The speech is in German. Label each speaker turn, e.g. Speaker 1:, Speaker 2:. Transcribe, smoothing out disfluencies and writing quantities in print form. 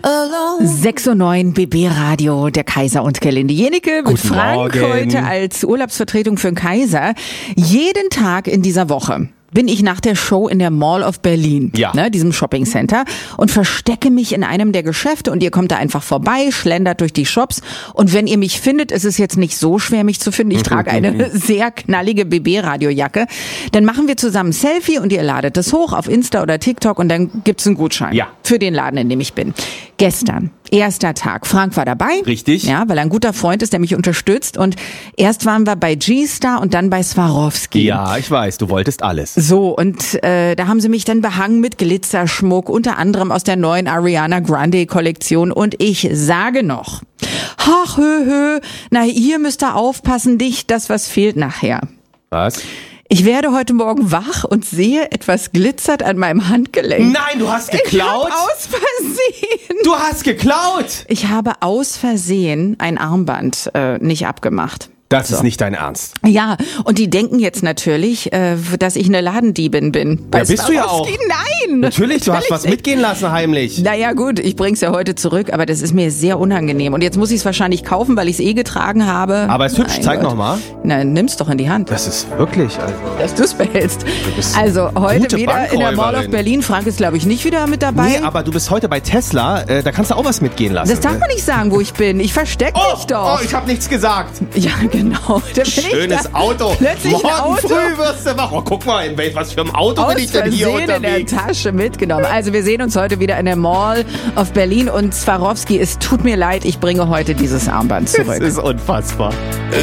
Speaker 1: 6:09 BB Radio, der Kaiser und Gerlinde Jenike mit
Speaker 2: Guten
Speaker 1: Frank
Speaker 2: Morgen.
Speaker 1: heute als Urlaubsvertretung für den Kaiser. Jeden Tag in dieser Woche bin ich nach der Show in der Mall of Berlin, diesem Shopping Center, und verstecke mich in einem der Geschäfte und ihr kommt da einfach vorbei, schlendert durch die Shops und wenn ihr mich findet, ist es jetzt nicht so schwer, mich zu finden. Ich trage eine sehr knallige BB-Radiojacke. Dann machen wir zusammen ein Selfie und ihr ladet es hoch auf Insta oder TikTok und dann gibt's einen Gutschein für den Laden, in dem ich bin. Gestern, erster Tag. Frank war dabei.
Speaker 2: Richtig.
Speaker 1: Ja, weil er ein guter Freund ist, der mich unterstützt. Und erst waren wir bei G-Star und dann bei Swarovski.
Speaker 2: Ja, ich weiß, du wolltest alles.
Speaker 1: So, und da haben sie mich dann behangen mit Glitzerschmuck, unter anderem aus der neuen Ariana Grande Kollektion. Und ich sage noch, ach, na, ihr müsst da aufpassen, nicht das, was fehlt nachher.
Speaker 2: Was?
Speaker 1: Ich werde heute Morgen wach und sehe, etwas glitzert an meinem Handgelenk.
Speaker 2: Nein, du hast geklaut?
Speaker 1: Ich habe aus Versehen.
Speaker 2: Du hast geklaut?
Speaker 1: Ich habe aus Versehen ein Armband nicht abgemacht.
Speaker 2: Das ist nicht dein Ernst.
Speaker 1: Ja, und die denken jetzt natürlich, dass ich eine Ladendiebin bin.
Speaker 2: Ja, bist du ja auch.
Speaker 1: Nein!
Speaker 2: Natürlich, du hast was mitgehen lassen heimlich.
Speaker 1: Naja gut, ich bring's ja heute zurück, aber das ist mir sehr unangenehm. Und jetzt muss ich es wahrscheinlich kaufen, weil ich es getragen habe.
Speaker 2: Aber es ist hübsch, zeig nochmal.
Speaker 1: Na, nimm's doch in die Hand.
Speaker 2: Das ist wirklich, also...
Speaker 1: Dass du's behältst.
Speaker 2: Du bist
Speaker 1: Also heute
Speaker 2: gute
Speaker 1: wieder in der Mall of
Speaker 2: Bankräuberin.
Speaker 1: Berlin. Frank ist, glaube ich, nicht wieder mit dabei.
Speaker 2: Nee, aber du bist heute bei Tesla, da kannst du auch was mitgehen lassen.
Speaker 1: Das darf man nicht sagen, wo ich bin. Ich verstecke mich doch.
Speaker 2: Oh, ich habe nichts gesagt.
Speaker 1: Ja, genau. Da bin ich
Speaker 2: Schönes
Speaker 1: da.
Speaker 2: Auto.
Speaker 1: Plötzlich
Speaker 2: Morgen
Speaker 1: ein Auto.
Speaker 2: früh wirst du wach. Oh, guck mal, in was für einem Auto bin ich denn hier
Speaker 1: Versehen
Speaker 2: unterwegs?
Speaker 1: in der Tasche mitgenommen. Also wir sehen uns heute wieder in der Mall of Berlin und Swarovski, es tut mir leid, ich bringe heute dieses Armband zurück.
Speaker 2: Das ist unfassbar.